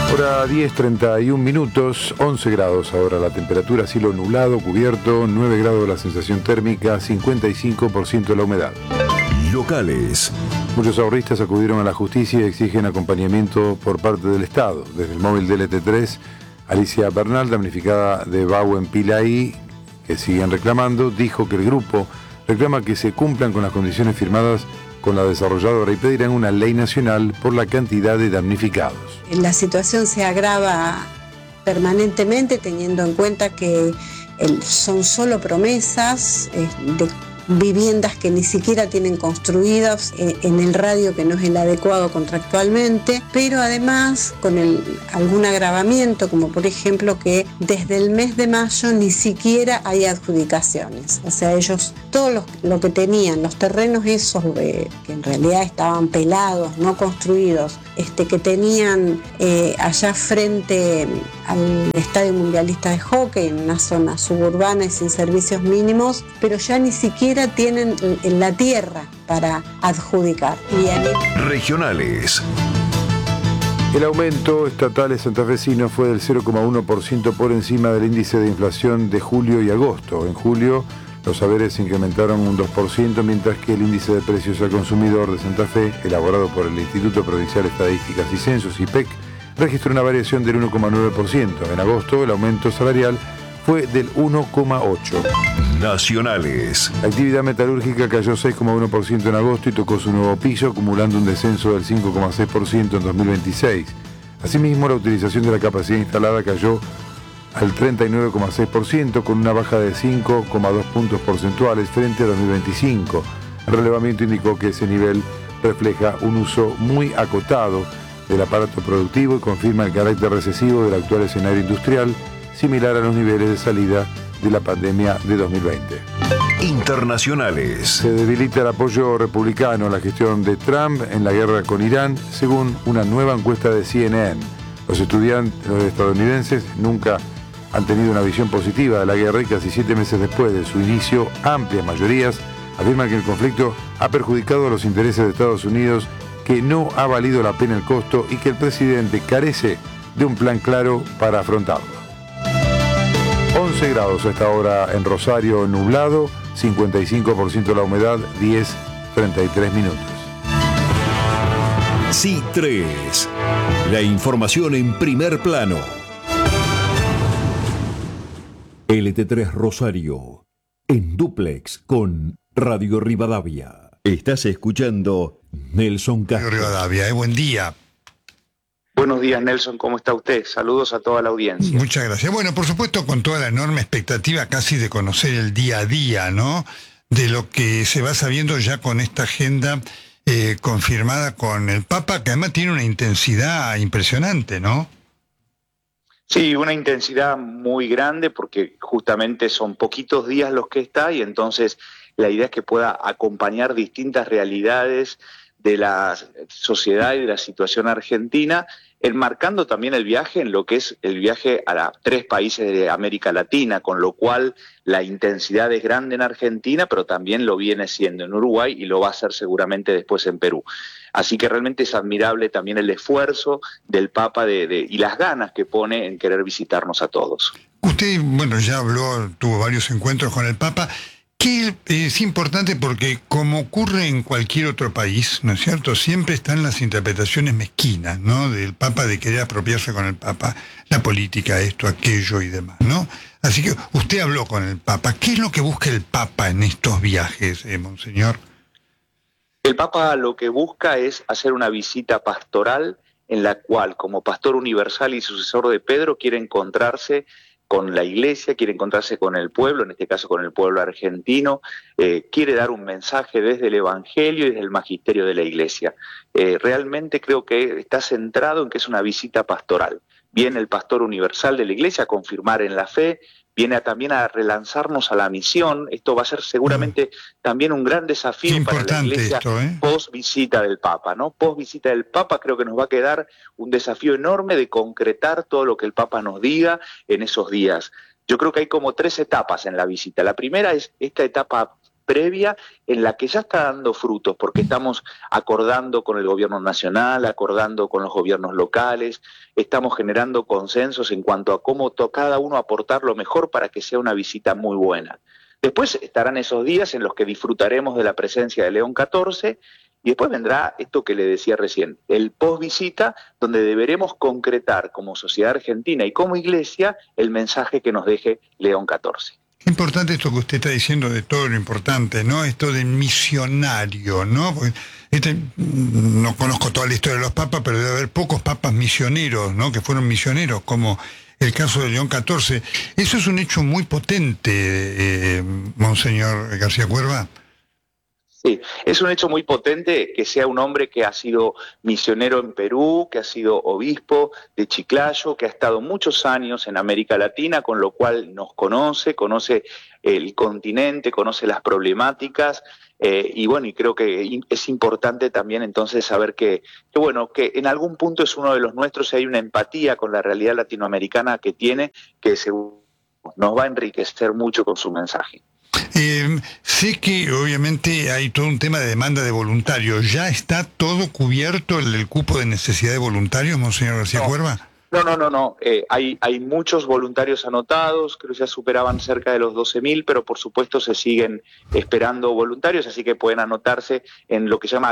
Hora 10:31 minutos, 11 grados ahora la temperatura, cielo nublado, cubierto, 9 grados la sensación térmica, 55% la humedad. Locales. Muchos ahorristas acudieron a la justicia y exigen acompañamiento por parte del Estado. Desde el móvil del ET3, Alicia Bernal, damnificada de Bau en Pilaí, que siguen reclamando, dijo que el grupo reclama que se cumplan con las condiciones firmadas con la desarrolladora y pedirán una ley nacional por la cantidad de damnificados. La situación se agrava permanentemente teniendo en cuenta que son solo promesas de viviendas que ni siquiera tienen construidas en el radio que no es el adecuado contractualmente, pero además con algún agravamiento, como por ejemplo que desde el mes de mayo ni siquiera hay adjudicaciones. O sea, ellos, todo lo que tenían, los terrenos esos que en realidad estaban pelados, no construidos, que tenían allá frente al Estadio Mundialista de Hockey, en una zona suburbana y sin servicios mínimos, pero ya ni siquiera tienen la tierra para adjudicar. Regionales. El aumento estatal santafesino fue del 0,1% por encima del índice de inflación de julio y agosto. En julio, los haberes se incrementaron un 2%, mientras que el índice de precios al consumidor de Santa Fe, elaborado por el Instituto Provincial de Estadísticas y Censos, IPEC, registró una variación del 1,9%. En agosto, el aumento salarial fue del 1,8%. Nacionales. La actividad metalúrgica cayó 6,1% en agosto y tocó su nuevo piso, acumulando un descenso del 5,6% en 2026. Asimismo, la utilización de la capacidad instalada cayó al 39,6%, con una baja de 5,2 puntos porcentuales frente a 2025. El relevamiento indicó que ese nivel refleja un uso muy acotado del aparato productivo y confirma el carácter recesivo del actual escenario industrial, similar a los niveles de salida de la pandemia de 2020. Internacionales. Se debilita el apoyo republicano a la gestión de Trump en la guerra con Irán, según una nueva encuesta de CNN. Los estadounidenses nunca han tenido una visión positiva de la guerra y casi 7 meses después de su inicio, amplias mayorías afirman que el conflicto ha perjudicado a los intereses de Estados Unidos, que no ha valido la pena el costo y que el presidente carece de un plan claro para afrontarlo. 11 grados a esta hora en Rosario, nublado, 55% la humedad, 10:33 minutos. Sí 3. La información en primer plano. LT3 Rosario, en dúplex con Radio Rivadavia. Estás escuchando Nelson Castro. Radio Rivadavia, buen día. Buenos días, Nelson, ¿cómo está usted? Saludos a toda la audiencia. Muchas gracias. Bueno, por supuesto, con toda la enorme expectativa casi de conocer el día a día, ¿no? De lo que se va sabiendo ya con esta agenda confirmada con el Papa, que además tiene una intensidad impresionante, ¿no? Sí, una intensidad muy grande porque justamente son poquitos días los que está y entonces la idea es que pueda acompañar distintas realidades de la sociedad y de la situación argentina, enmarcando también el viaje en lo que es el viaje a 3 países de América Latina, con lo cual la intensidad es grande en Argentina, pero también lo viene siendo en Uruguay y lo va a hacer seguramente después en Perú. Así que realmente es admirable también el esfuerzo del Papa y las ganas que pone en querer visitarnos a todos. Usted, bueno, ya tuvo varios encuentros con el Papa, que es importante porque, como ocurre en cualquier otro país, ¿no es cierto?, siempre están las interpretaciones mezquinas, ¿no?, del Papa, de querer apropiarse con el Papa, la política, esto, aquello y demás, ¿no? Así que usted habló con el Papa. ¿Qué es lo que busca el Papa en estos viajes, monseñor? El Papa lo que busca es hacer una visita pastoral en la cual, como pastor universal y sucesor de Pedro, quiere encontrarse con la Iglesia, quiere encontrarse con el pueblo, en este caso con el pueblo argentino, quiere dar un mensaje desde el Evangelio y desde el magisterio de la Iglesia. Realmente creo que está centrado en que es una visita pastoral. Viene el pastor universal de la Iglesia a confirmar en la fe, viene también a relanzarnos a la misión. Esto va a ser seguramente también un gran desafío para la Iglesia post visita del Papa, ¿no? Post visita del Papa creo que nos va a quedar un desafío enorme de concretar todo lo que el Papa nos diga en esos días. Yo creo que hay como 3 etapas en la visita. La primera es esta etapa previa en la que ya está dando frutos, porque estamos acordando con el gobierno nacional, acordando con los gobiernos locales, estamos generando consensos en cuanto a cómo cada uno aportar lo mejor para que sea una visita muy buena. Después estarán esos días en los que disfrutaremos de la presencia de León XIV, y después vendrá esto que le decía recién, el post-visita, donde deberemos concretar como sociedad argentina y como iglesia el mensaje que nos deje León XIV. Qué importante esto que usted está diciendo de todo lo importante, ¿no? Esto del misionario, ¿no? Porque no conozco toda la historia de los papas, pero debe haber pocos papas misioneros, ¿no? Que fueron misioneros, como el caso de León XIV. Eso es un hecho muy potente, Monseñor García Cuerva. Sí, es un hecho muy potente que sea un hombre que ha sido misionero en Perú, que ha sido obispo de Chiclayo, que ha estado muchos años en América Latina, con lo cual nos conoce el continente, conoce las problemáticas, y creo que es importante también entonces saber que en algún punto es uno de los nuestros, y hay una empatía con la realidad latinoamericana que tiene, que nos va a enriquecer mucho con su mensaje. Sé que obviamente hay todo un tema de demanda de voluntarios. ¿Ya está todo cubierto el cupo de necesidad de voluntarios, Monseñor García Cuerva? No. Hay muchos voluntarios anotados, creo que ya superaban cerca de los 12.000, pero por supuesto se siguen esperando voluntarios, así que pueden anotarse en lo que se llama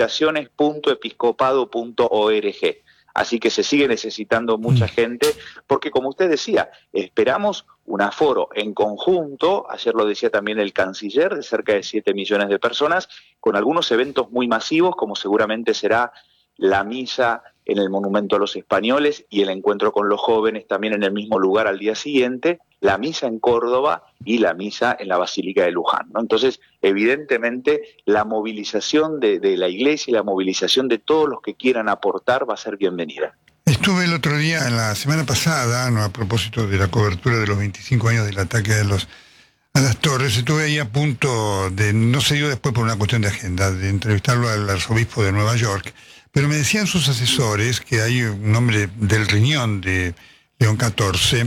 acreditaciones.episcopado.org. Así que se sigue necesitando mucha gente, porque como usted decía, esperamos un aforo en conjunto, ayer lo decía también el canciller, de cerca de 7 millones de personas, con algunos eventos muy masivos, como seguramente será la misa en el Monumento a los Españoles y el encuentro con los jóvenes también en el mismo lugar al día siguiente, la misa en Córdoba y la misa en la Basílica de Luján, ¿no? Entonces, evidentemente, la movilización de la Iglesia y la movilización de todos los que quieran aportar va a ser bienvenida. Estuve el otro día, la semana pasada, a propósito de la cobertura de los 25 años del ataque a las torres, estuve ahí a punto de, no se dio después por una cuestión de agenda, de entrevistarlo al arzobispo de Nueva York, pero me decían sus asesores que hay un hombre del riñón de León XIV,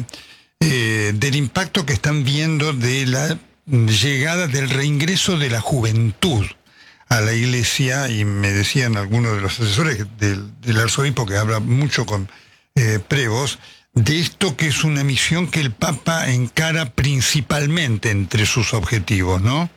del impacto que están viendo de la llegada del reingreso de la juventud a la iglesia, y me decían algunos de los asesores del arzobispo, que habla mucho con Prevost, de esto que es una misión que el Papa encara principalmente entre sus objetivos, ¿no?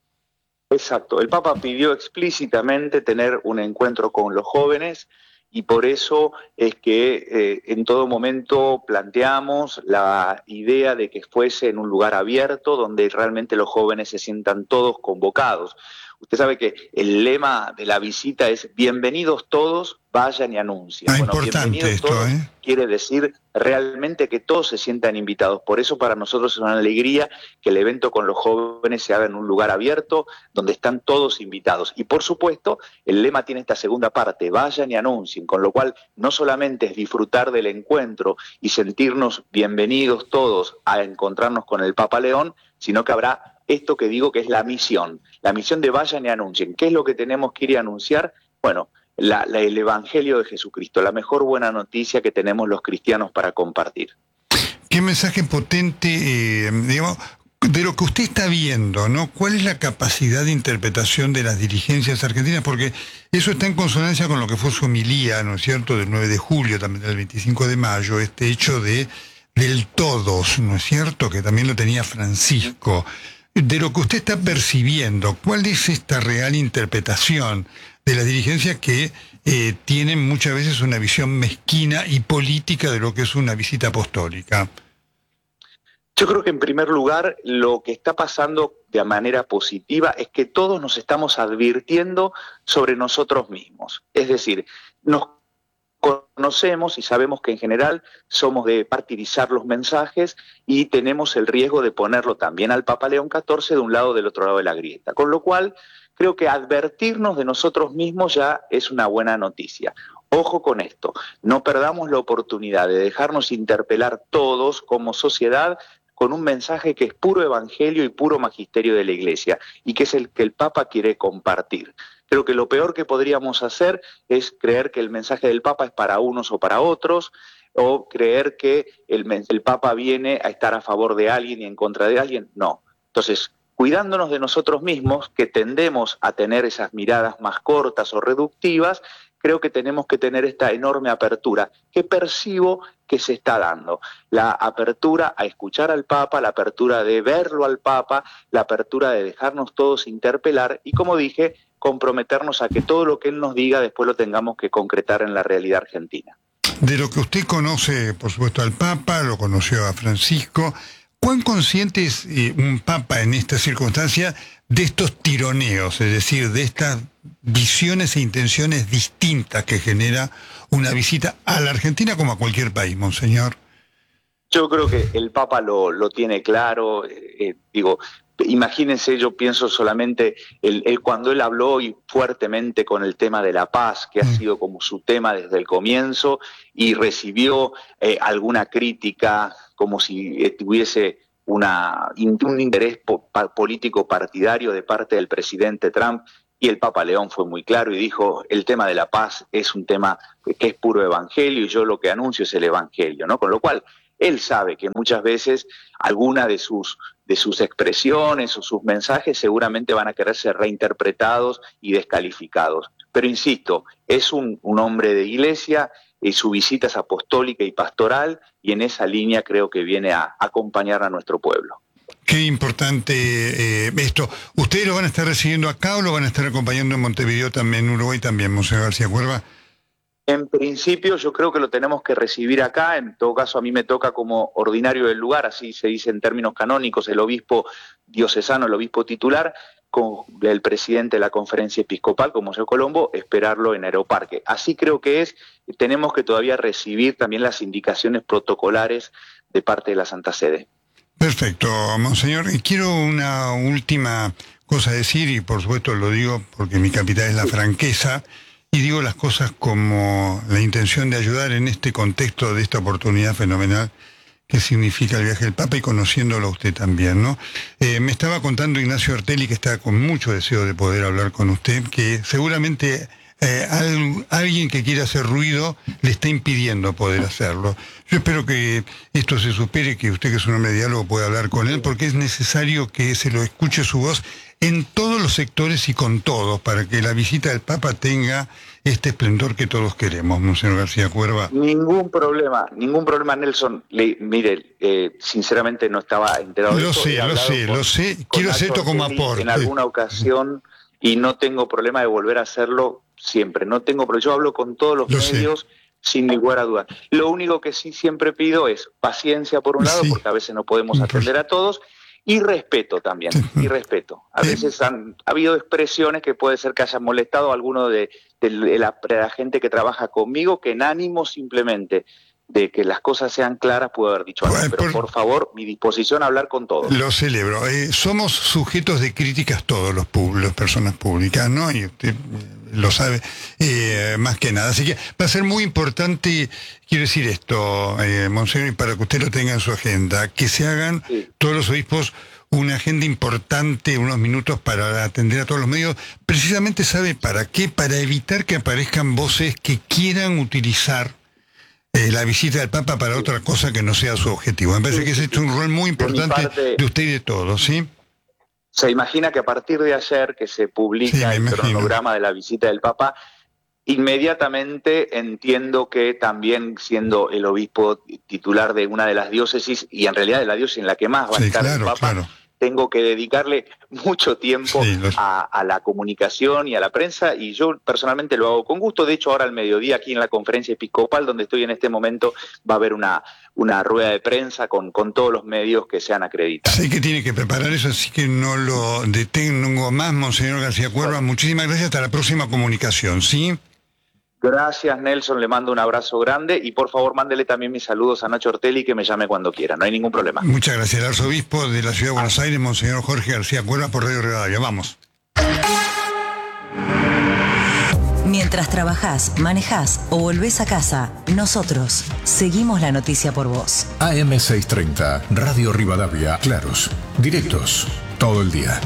Exacto, el Papa pidió explícitamente tener un encuentro con los jóvenes, y por eso es que en todo momento planteamos la idea de que fuese en un lugar abierto donde realmente los jóvenes se sientan todos convocados. Usted sabe que el lema de la visita es bienvenidos todos, vayan y anuncien. Importante esto, todos quiere decir realmente que todos se sientan invitados. Por eso para nosotros es una alegría que el evento con los jóvenes se haga en un lugar abierto donde están todos invitados. Y por supuesto, el lema tiene esta segunda parte, vayan y anuncien, con lo cual no solamente es disfrutar del encuentro y sentirnos bienvenidos todos a encontrarnos con el Papa León, sino que habrá esto que digo que es la misión de vayan y anuncien. ¿Qué es lo que tenemos que ir a anunciar? Bueno, el Evangelio de Jesucristo, la mejor buena noticia que tenemos los cristianos para compartir. Qué mensaje potente, digamos, de lo que usted está viendo, ¿no? ¿Cuál es la capacidad de interpretación de las dirigencias argentinas? Porque eso está en consonancia con lo que fue su homilía, ¿no es cierto?, del 9 de julio, también del 25 de mayo, este hecho del todos, ¿no es cierto?, que también lo tenía Francisco. De lo que usted está percibiendo, ¿cuál es esta real interpretación de la dirigencia que tienen muchas veces una visión mezquina y política de lo que es una visita apostólica? Yo creo que en primer lugar lo que está pasando de manera positiva es que todos nos estamos advirtiendo sobre nosotros mismos. Es decir, nos conocemos y sabemos que en general somos de partidizar los mensajes y tenemos el riesgo de ponerlo también al Papa León XIV de un lado o del otro lado de la grieta. Con lo cual, creo que advertirnos de nosotros mismos ya es una buena noticia. Ojo con esto, no perdamos la oportunidad de dejarnos interpelar todos como sociedad con un mensaje que es puro evangelio y puro magisterio de la Iglesia, y que es el que el Papa quiere compartir. Creo que lo peor que podríamos hacer es creer que el mensaje del Papa es para unos o para otros, o creer que el Papa viene a estar a favor de alguien y en contra de alguien. No. Entonces, cuidándonos de nosotros mismos, que tendemos a tener esas miradas más cortas o reductivas, creo que tenemos que tener esta enorme apertura que percibo que se está dando. La apertura a escuchar al Papa, la apertura de verlo al Papa, la apertura de dejarnos todos interpelar y, como dije, comprometernos a que todo lo que él nos diga después lo tengamos que concretar en la realidad argentina. De lo que usted conoce, por supuesto, al Papa, lo conoció a Francisco, ¿cuán consciente es un Papa en esta circunstancia de estos tironeos, es decir, de estas visiones e intenciones distintas que genera una visita a la Argentina como a cualquier país, monseñor? Yo creo que el Papa lo tiene claro, imagínense, yo pienso solamente cuando él habló y fuertemente con el tema de la paz, que ha sido como su tema desde el comienzo, y recibió alguna crítica como si tuviese un interés político partidario de parte del presidente Trump, y el Papa León fue muy claro y dijo, el tema de la paz es un tema que es puro evangelio y yo lo que anuncio es el evangelio, ¿no? Con lo cual, él sabe que muchas veces alguna de sus expresiones o sus mensajes seguramente van a querer ser reinterpretados y descalificados. Pero insisto, es un hombre de iglesia y su visita es apostólica y pastoral y en esa línea creo que viene a acompañar a nuestro pueblo. Qué importante esto. ¿Ustedes lo van a estar recibiendo acá o lo van a estar acompañando en Montevideo también, en Uruguay también, monseñor García Cuerva? En principio yo creo que lo tenemos que recibir acá, en todo caso a mí me toca como ordinario del lugar, así se dice en términos canónicos, el obispo diocesano, el obispo titular, con el presidente de la conferencia episcopal, como Monseñor Colombo, esperarlo en Aeroparque. Así creo que tenemos que todavía recibir también las indicaciones protocolares de parte de la Santa Sede. Perfecto, monseñor. Quiero una última cosa decir, y por supuesto lo digo porque mi capital es la franqueza, y digo las cosas como la intención de ayudar en este contexto de esta oportunidad fenomenal que significa el viaje del Papa y conociéndolo a usted también, ¿no? Me estaba contando Ignacio Ortelli, que está con mucho deseo de poder hablar con usted, que seguramente alguien que quiera hacer ruido le está impidiendo poder hacerlo. Yo espero que esto se supere, que usted, que es un hombre de diálogo, pueda hablar con él, porque es necesario que se lo escuche su voz en todos los sectores y con todos, para que la visita del Papa tenga este esplendor que todos queremos, monseñor García Cuerva. Ningún problema, Nelson. Mire, sinceramente no estaba enterado de eso. Lo sé. Quiero hacer esto como aporte. En alguna ocasión, y no tengo problema de volver a hacerlo siempre. No tengo problema. Yo hablo con todos los medios sin lugar a dudas. Lo único que sí siempre pido es paciencia por un lado, porque a veces no podemos atender a todos, y respeto también, y respeto. A veces ha habido expresiones que puede ser que hayan molestado a alguno de la gente que trabaja conmigo, que en ánimo simplemente de que las cosas sean claras puedo haber dicho algo, pero por favor, mi disposición a hablar con todos. Lo celebro. Somos sujetos de críticas todos las personas públicas, ¿no? Y usted lo sabe más que nada. Así que va a ser muy importante, quiero decir esto, monseñor, y para que usted lo tenga en su agenda, que se hagan todos los obispos una agenda importante, unos minutos para atender a todos los medios. Precisamente, ¿sabe para qué? Para evitar que aparezcan voces que quieran utilizar la visita del Papa para otra cosa que no sea su objetivo. Me parece que ese es un rol muy importante de usted y de todos, ¿sí? Se imagina que a partir de ayer que se publica el cronograma de la visita del Papa, inmediatamente entiendo que también siendo el obispo titular de una de las diócesis, y en realidad de la diócesis en la que más va a estar el Papa, tengo que dedicarle mucho tiempo a la comunicación y a la prensa, y yo personalmente lo hago con gusto. De hecho, ahora al mediodía aquí en la conferencia episcopal, donde estoy en este momento, va a haber una rueda de prensa con todos los medios que sean acreditados. Sé que tiene que preparar eso, así que no lo detengo más, monseñor García Cuerva. Muchísimas gracias, hasta la próxima comunicación, ¿sí? Gracias, Nelson, le mando un abrazo grande y por favor mándele también mis saludos a Nacho Ortelli, que me llame cuando quiera, no hay ningún problema. Muchas gracias. El arzobispo de la Ciudad de Buenos Aires, monseñor Jorge García Cuerva, por Radio Rivadavia. Vamos. Mientras trabajás, manejás o volvés a casa, nosotros seguimos la noticia por vos. AM630, Radio Rivadavia, claros, directos, todo el día.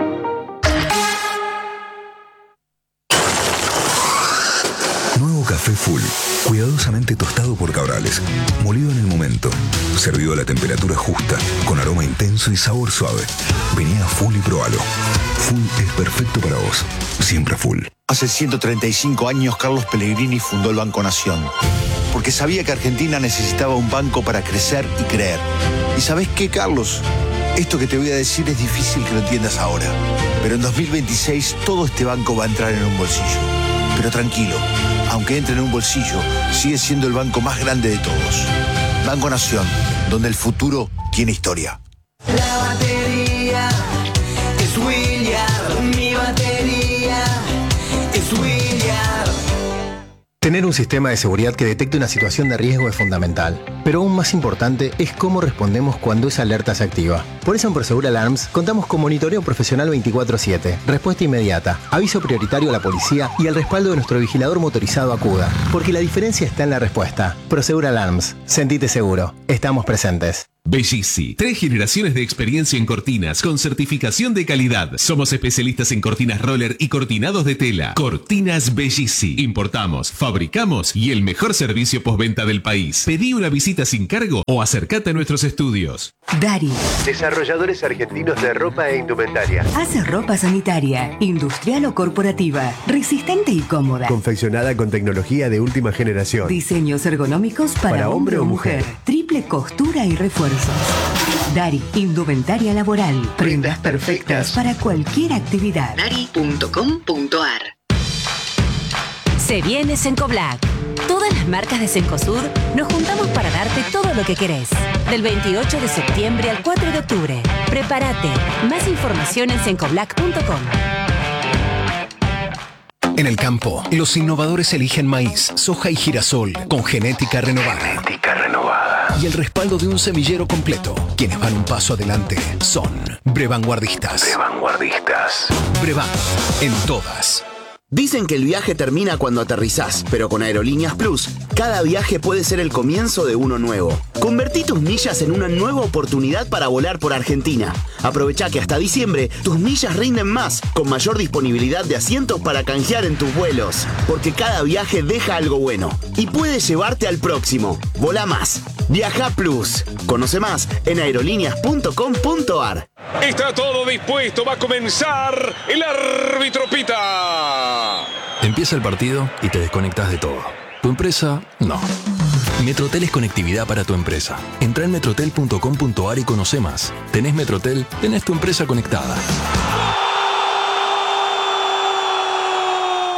Nuevo café Full, cuidadosamente tostado por Cabrales, molido en el momento, servido a la temperatura justa, con aroma intenso y sabor suave. Vení a Full y probalo. Full es perfecto para vos. Siempre Full. Hace 135 años Carlos Pellegrini fundó el Banco Nación, porque sabía que Argentina necesitaba un banco para crecer y creer. ¿Y sabés qué, Carlos? Esto que te voy a decir es difícil que lo entiendas ahora, pero en 2026 todo este banco va a entrar en un bolsillo. Pero tranquilo, aunque entre en un bolsillo, sigue siendo el banco más grande de todos. Banco Nación, donde el futuro tiene historia. La batería es William, mi batería es William. Tener un sistema de seguridad que detecte una situación de riesgo es fundamental, pero aún más importante es cómo respondemos cuando esa alerta se activa. Por eso en Prosegur Alarms contamos con monitoreo profesional 24/7, respuesta inmediata, aviso prioritario a la policía y el respaldo de nuestro vigilador motorizado Acuda, porque la diferencia está en la respuesta. Prosegur Alarms, sentite seguro, estamos presentes. Bellissi, 3 generaciones de experiencia en cortinas con certificación de calidad. Somos especialistas en cortinas roller y cortinados de tela. Cortinas Bellissi. Importamos, fabricamos y el mejor servicio postventa del país. Pedí una visita sin cargo o acércate a nuestros estudios. Dari, desarrolladores argentinos de ropa e indumentaria. Hace ropa sanitaria, industrial o corporativa, resistente y cómoda. Confeccionada con tecnología de última generación. Diseños ergonómicos para hombre o mujer. Triple costura y refuerzos. Dari, indumentaria laboral. Prendas perfectas para cualquier actividad. Dari.com.ar. Se viene Cencoblac. Todas las marcas de Cencosud nos juntamos para darte todo lo que querés. Del 28 de septiembre al 4 de octubre. Prepárate. Más información en cencoblac.com. En el campo, los innovadores eligen maíz, soja y girasol con genética renovada. Y el respaldo de un semillero completo. Quienes van un paso adelante son Brevanguardistas. Brevan, en todas. Dicen que el viaje termina cuando aterrizás, pero con Aerolíneas Plus, cada viaje puede ser el comienzo de uno nuevo. Convertí tus millas en una nueva oportunidad para volar por Argentina. Aprovecha que hasta diciembre tus millas rinden más, con mayor disponibilidad de asientos para canjear en tus vuelos. Porque cada viaje deja algo bueno y puede llevarte al próximo. Volá más. Viaja Plus. Conoce más en aerolíneas.com.ar. Está todo dispuesto, va a comenzar, el árbitro pita. Empieza el partido y te desconectas de todo. ¿Tu empresa? No. Metrotel es conectividad para tu empresa. Entra en metrotel.com.ar y conoce más. ¿Tenés Metrotel? Tenés tu empresa conectada.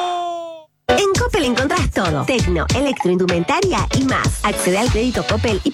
En Coppel encontrás todo. Tecno, electroindumentaria y más. Accede al crédito Coppel y